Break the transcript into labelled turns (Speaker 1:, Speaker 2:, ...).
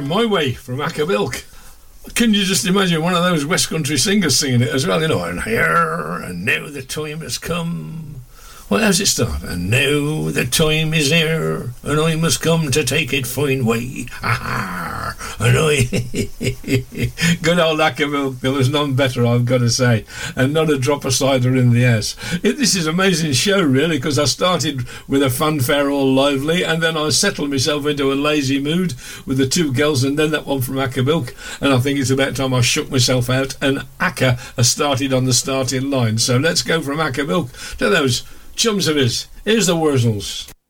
Speaker 1: My Way from Acabilk. Can you just imagine one of those West Country singers singing it as well, you know, and here, and now the time has come. Well, how's it start? And now the time is here, and I must come to take it fine way. Ha and I... Good old Acabilk, there was none better, I've got to say, and not a drop of cider in the ass. This is an amazing show, really, because I started with a fanfare all lively, and then I settled myself into a lazy mood with the two girls, and then that one from Acabilk, and I think it's about time I shook myself out, and Aca has started on the starting line. So let's go from Acabilk to those chums of his. Here's the Wurzels.